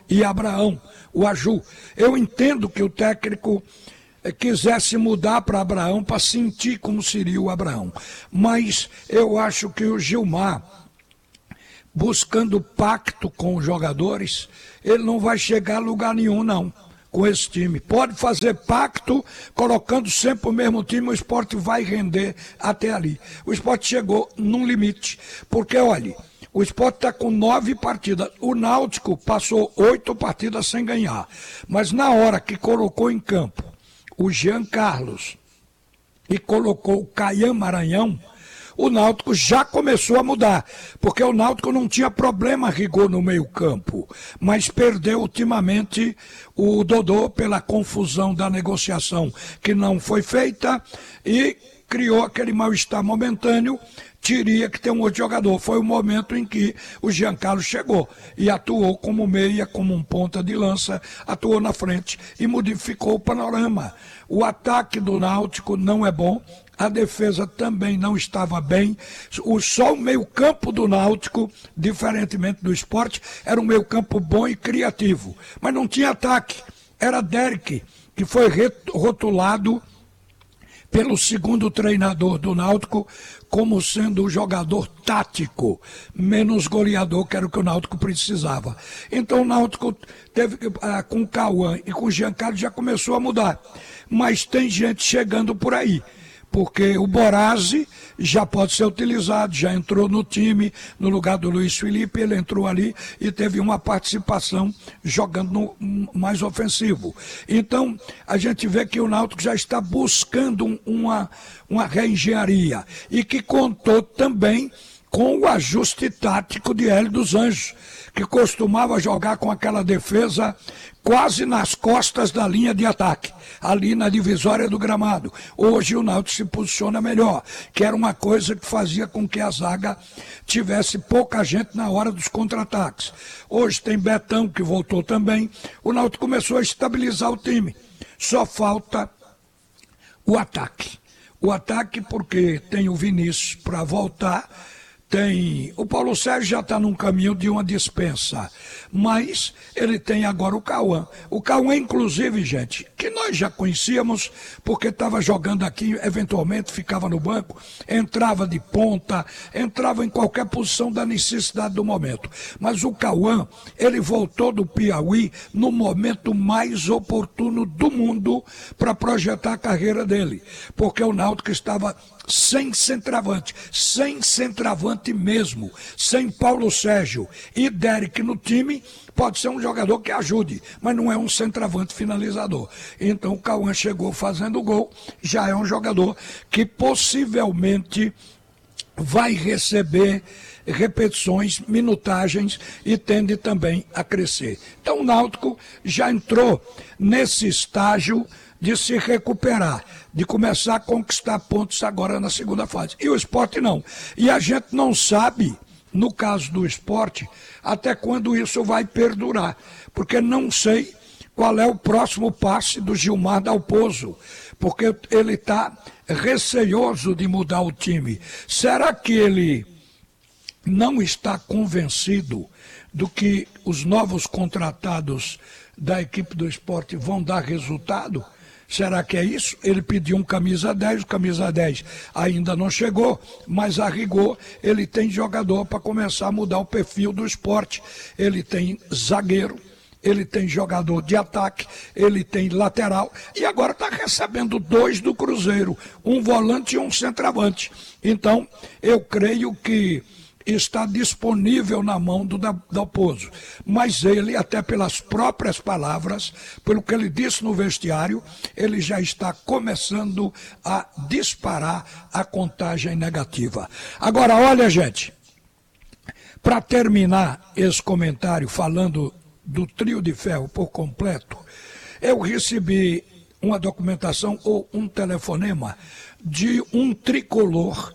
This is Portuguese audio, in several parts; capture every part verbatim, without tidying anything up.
e Abraão, o Aju. Eu entendo que o técnico quisesse mudar para Abraão para sentir como seria o Abraão. Mas eu acho que o Gilmar, buscando pacto com os jogadores, ele não vai chegar a lugar nenhum, não, com esse time. Pode fazer pacto, colocando sempre o mesmo time, o Sport vai render até ali. O Sport chegou num limite, porque, olha, o Sport está com nove partidas, o Náutico passou oito partidas sem ganhar, mas na hora que colocou em campo o Jean Carlos e colocou o Caian Maranhão, o Náutico já começou a mudar, porque o Náutico não tinha problema a rigor no meio campo, mas perdeu ultimamente o Dodô pela confusão da negociação que não foi feita e criou aquele mal-estar momentâneo, teria que ter um outro jogador. Foi o momento em que o Giancarlo chegou e atuou como meia, como um ponta de lança, atuou na frente e modificou o panorama. O ataque do Náutico não é bom, a defesa também não estava bem, o, só o meio-campo do Náutico, diferentemente do Sport, era um meio-campo bom e criativo, mas não tinha ataque. Era Derek, que foi rotulado pelo segundo treinador do Náutico como sendo o jogador tático, menos goleador, que era o que o Náutico precisava. Então o Náutico teve, ah, com o Cauã e com o Giancarlo já começou a mudar, mas tem gente chegando por aí, porque o Borazzi já pode ser utilizado, já entrou no time, no lugar do Luiz Felipe, ele entrou ali e teve uma participação jogando no mais ofensivo. Então, a gente vê que o Náutico já está buscando uma, uma reengenharia e que contou também com o ajuste tático de Hélio dos Anjos, que costumava jogar com aquela defesa quase nas costas da linha de ataque, ali na divisória do gramado. Hoje o Náutico se posiciona melhor, que era uma coisa que fazia com que a zaga tivesse pouca gente na hora dos contra-ataques. Hoje tem Betão, que voltou também. O Náutico começou a estabilizar o time. Só falta o ataque. O ataque porque tem o Vinícius para voltar. Tem, o Paulo Sérgio já está num caminho de uma dispensa, mas ele tem agora o Cauã. O Cauã, inclusive, gente, que nós já conhecíamos, porque estava jogando aqui, eventualmente ficava no banco, entrava de ponta, entrava em qualquer posição da necessidade do momento. Mas o Cauã, ele voltou do Piauí no momento mais oportuno do mundo para projetar a carreira dele, porque o Náutico estava sem centroavante, sem centroavante mesmo, sem Paulo Sérgio e Derek no time, pode ser um jogador que ajude, mas não é um centroavante finalizador. Então o Cauã chegou fazendo gol, já é um jogador que possivelmente vai receber repetições, minutagens e tende também a crescer. Então o Náutico já entrou nesse estágio de se recuperar, de começar a conquistar pontos agora na segunda fase. E o Sport não. E a gente não sabe, no caso do Sport, até quando isso vai perdurar, porque não sei qual é o próximo passe do Gilmar Dalpozo, porque ele está receioso de mudar o time. Será que ele não está convencido do que os novos contratados da equipe do Sport vão dar resultado? Será que é isso? Ele pediu um camisa dez, o camisa dez ainda não chegou, mas a rigor ele tem jogador para começar a mudar o perfil do Sport. Ele tem zagueiro, ele tem jogador de ataque, ele tem lateral e agora está recebendo dois do Cruzeiro, um volante e um centroavante. Então, eu creio que está disponível na mão do Dalpozo, mas ele, até pelas próprias palavras, pelo que ele disse no vestiário, ele já está começando a disparar a contagem negativa. Agora, olha, gente, para terminar esse comentário falando do trio de ferro por completo, eu recebi uma documentação ou um telefonema de um tricolor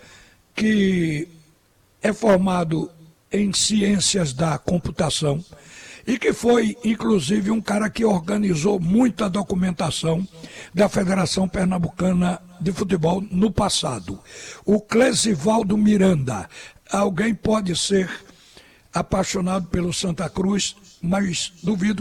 que é formado em ciências da computação e que foi, inclusive, um cara que organizou muita documentação da Federação Pernambucana de Futebol no passado. O Clesivaldo Miranda. Alguém pode ser apaixonado pelo Santa Cruz, mas duvido